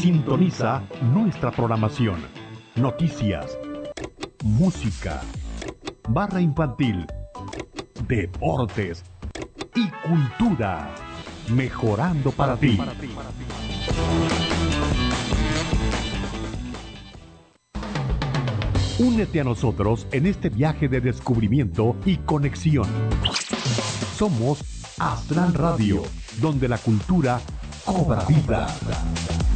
Sintoniza nuestra programación. Noticias, música, barra infantil, deportes y cultura. Mejorando para ti. Únete a nosotros en este viaje de descubrimiento y conexión. Somos Astral Radio, donde la cultura cobra vida.